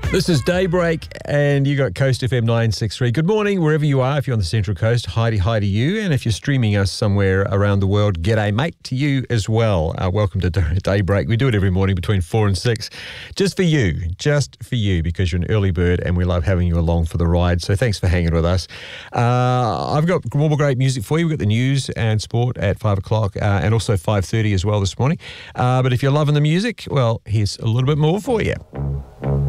This is Daybreak, and you got Coast FM 963. Good morning, wherever you are. If you're on the Central Coast, hi to you. And if you're streaming us somewhere around the world, g'day, mate, to you as well. Welcome to Daybreak. We do it every morning between 4 and 6. Just for you, because you're an early bird, and we love having you along for the ride. So thanks for hanging with us. I've got more great music for you. We've got the news and sport at 5 o'clock, and also 5:30 as well this morning. But if you're loving the music, well, here's a little bit more for you.